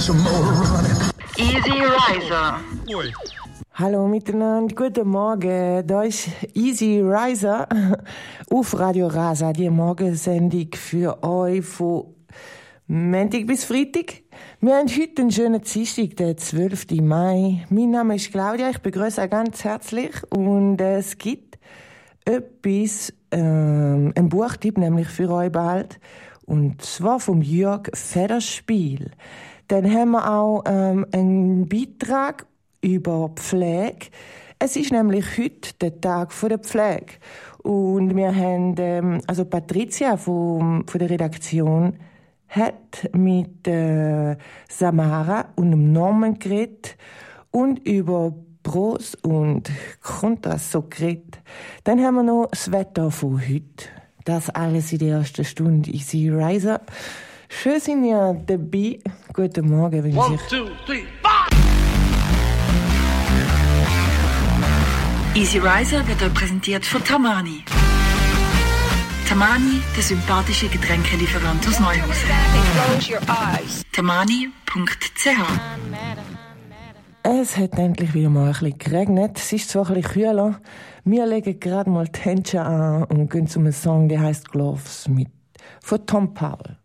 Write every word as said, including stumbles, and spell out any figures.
Easy Riser. Hallo miteinander, guten Morgen. Da ist Easy Riser auf Radio Rasa, die Morgensendung für euch von Montag bis Freitag. Wir haben heute einen schönen Dienstag, den zwölften Mai. Mein Name ist Claudia, ich begrüße euch ganz herzlich und äh, es gibt etwas, ähm, ein Buchtipp, nämlich für euch bald, und zwar vom Jörg Federspiel. Dann haben wir auch ähm, einen Beitrag über Pflege. Es ist nämlich heute der Tag der Pflege. Und wir haben, ähm, also Patricia von, von der Redaktion hat mit äh, Samara und dem Norman geredet und über Pros und Kontras so geredet. Dann haben wir noch das Wetter von heute. Das alles in der ersten Stunde Easy Riser. Schön sind ihr dabei. Guten Morgen wünsche ich. One, two, three, four. Easy Riser wird euch präsentiert von Tamani. Tamani, der sympathische Getränkelieferant aus Neuhausen. tamani punkt c h. Es hat endlich wieder mal ein bisschen geregnet. Es ist zwar ein bisschen kühler. Wir legen gerade mal die Händchen an und gehen zu einem Song, der heißt Gloves mit von Tom Powell.